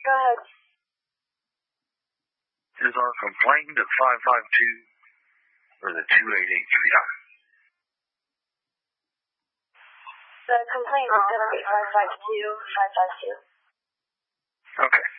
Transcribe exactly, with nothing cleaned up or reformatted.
Go ahead. Is our complaint at five five two or the two eight eight three nine? The complaint is going to be five five two, five five two. Okay.